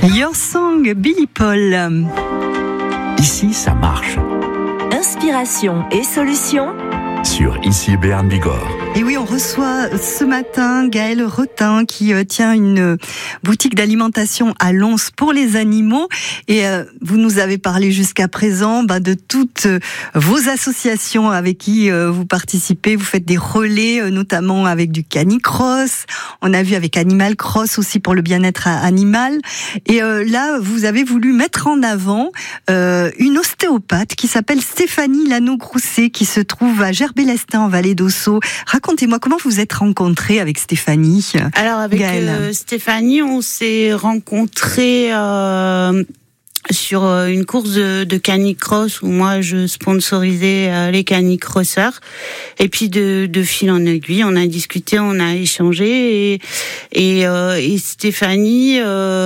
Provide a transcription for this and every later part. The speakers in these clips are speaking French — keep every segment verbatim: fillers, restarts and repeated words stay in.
Your Song, Billy Paul. Ici, ça marche. Inspiration et solutions Sur Ici Béarn Bigorre. Et oui, on reçoit ce matin Gaël Retin qui euh, tient une euh, boutique d'alimentation à Lons pour les animaux. Et euh, vous nous avez parlé jusqu'à présent bah, de toutes euh, vos associations avec qui euh, vous participez. Vous faites des relais, euh, notamment avec du canicross. On a vu avec Animal Cross aussi pour le bien-être animal. Et euh, là, vous avez voulu mettre en avant euh, une ostéopathe qui s'appelle Stéphanie Lano-Grousset, qui se trouve à Gerbet-Lestin en Vallée d'Ossau. Racontez-moi comment vous êtes rencontrée avec Stéphanie. Alors avec euh, Stéphanie, on s'est rencontrés euh, sur une course de, de canicross où moi je sponsorisais euh, les canicrosseurs. Et puis de, de fil en aiguille, on a discuté, on a échangé. Et, et, euh, et Stéphanie,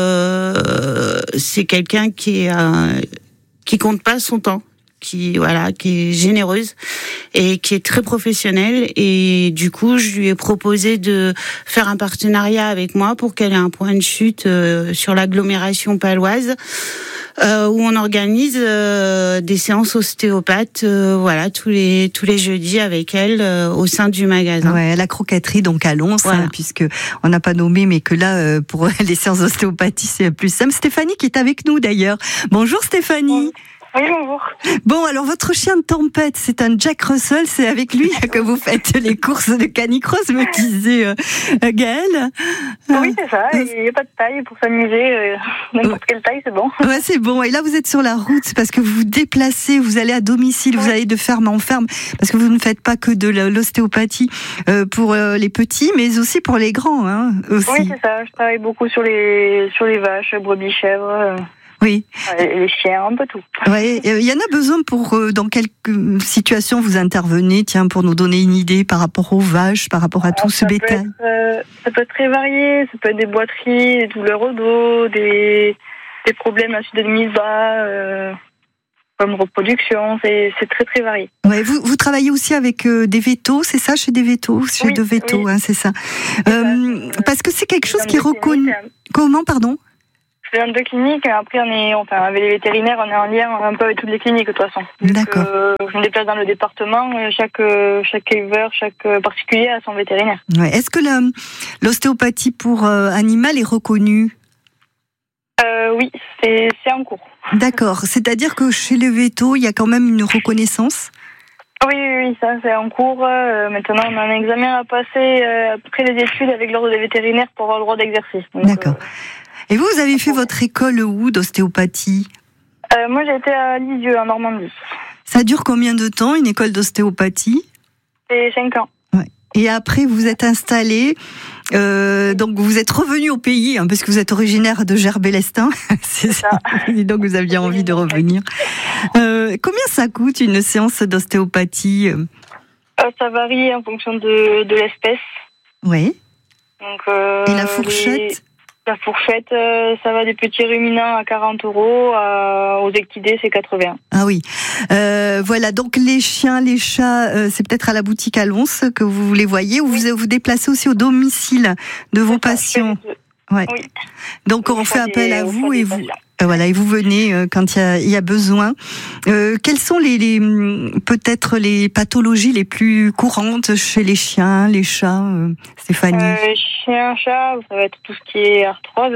euh, c'est quelqu'un qui est, euh, qui compte pas son temps. qui voilà qui est généreuse et qui est très professionnelle, et du coup je lui ai proposé de faire un partenariat avec moi pour qu'elle ait un point de chute euh, sur l'agglomération paloise euh, où on organise euh, des séances ostéopathes euh, voilà tous les tous les jeudis avec elle euh, au sein du magasin. Ouais, la croqueterie donc à Lons, voilà. hein, puisque on n'a pas nommé, mais que là euh, pour les séances d'ostéopathie c'est plus simple. Stéphanie qui est avec nous d'ailleurs. Bonjour Stéphanie. Bon. Oui, bonjour. Bon, alors votre chien de tempête, c'est un Jack Russell, c'est avec lui que vous faites les courses de canicross, me disait euh, Gaël. Oui, c'est ça, il n'y a pas de taille pour s'amuser, euh, n'importe quelle taille, c'est bon. Ouais, c'est bon. Et là, vous êtes sur la route, c'est parce que vous vous déplacez, vous allez à domicile, vous allez de ferme en ferme, parce que vous ne faites pas que de l'ostéopathie euh, pour euh, les petits, mais aussi pour les grands, hein, aussi. Oui, c'est ça, je travaille beaucoup sur les, sur les vaches, brebis, chèvres... Euh... Oui. Les chiens, un peu tout. Ouais, il y en a besoin pour euh, dans quelle situation vous intervenez, tiens, pour nous donner une idée par rapport aux vaches, par rapport à Alors, tout ce bétail. Être, euh, ça peut être très varié, ça peut être des boiteries, des douleurs au dos, des, des problèmes à suite de mise bas, euh, comme reproduction, c'est, c'est très très varié. Ouais, vous, vous travaillez aussi avec euh, des vétos, c'est ça, chez des vétos, chez oui, de vétos, oui. hein, c'est ça. C'est euh, ça parce que c'est quelque chose qui est reconnu. Comment, pardon? Dans deux cliniques, après on est, enfin avec les vétérinaires, on est en lien un peu avec toutes les cliniques de toute façon. D'accord. Euh, je me déplace dans le département, chaque chaque éleveur, chaque particulier a son vétérinaire. Ouais. Est-ce que la, l'ostéopathie pour euh, animal est reconnue? euh, Oui, c'est c'est en cours. D'accord. C'est-à-dire que chez les vétos, il y a quand même une reconnaissance? Oui, oui, oui, ça c'est en cours. Euh, maintenant, on a un examen à passer euh, après les études avec l'ordre des vétérinaires pour avoir le droit d'exercer. Donc, D'accord. Euh, Et vous, vous avez fait votre école où d'ostéopathie? euh, Moi, j'ai été à Lisieux, en Normandie. Ça dure combien de temps, une école d'ostéopathie? C'est cinq ans. Ouais. Et après, vous êtes installé, euh, donc vous êtes revenu au pays, hein, parce que vous êtes originaire de Gerbet-Lestin. C'est ça. Et donc vous aviez envie de revenir. Euh, combien ça coûte une séance d'ostéopathie? euh, Ça varie en fonction de, de l'espèce. Oui. Donc, euh, Et la fourchette les... La fourchette, euh, ça va des petits ruminants à quarante euros, euh, aux équidés, c'est quatre-vingts. Ah oui. Euh, voilà, donc les chiens, les chats, euh, c'est peut-être à la boutique à Lons que vous les voyez, ou oui. vous vous déplacez aussi au domicile de vos patients. Ouais. Oui. Donc on, on fait appel des, à vous et vous, euh, voilà, et vous venez euh, quand il y a, y a besoin. Euh, quelles sont les, les peut-être les pathologies les plus courantes chez les chiens, les chats, euh, Stéphanie? euh, Chiens, chats, ça va être tout ce qui est arthrose.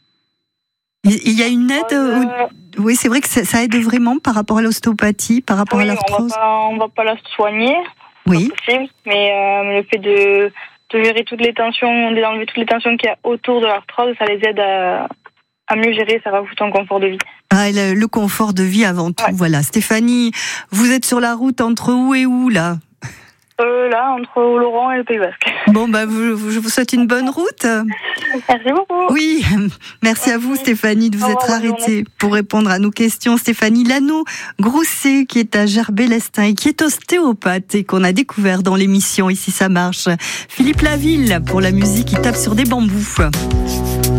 Il, il y a une aide euh, Oui, c'est vrai que ça, ça aide vraiment par rapport à l'ostéopathie, par rapport oui, à l'arthrose. On ne va pas la soigner, oui. pas possible, mais euh, le fait de de gérer toutes les tensions, d'enlever toutes les tensions qu'il y a autour de l'arthrose, ça les aide à, à mieux gérer, ça rajoute un confort de vie. Ah, le, le confort de vie avant tout, ouais. Voilà. Stéphanie, vous êtes sur la route entre où et où, là? euh, Là, entre Oloron et le Pays Basque. Bon, bah, vous, je vous souhaite une bonne route. Merci beaucoup. Oui, merci à vous, Stéphanie, de vous être arrêtée pour répondre à nos questions. Stéphanie Lano-Grousset, qui est à Gerbet-Lestin et qui est ostéopathe et qu'on a découvert dans l'émission Ici ça marche. Philippe Laville pour la musique qui tape sur des bambous.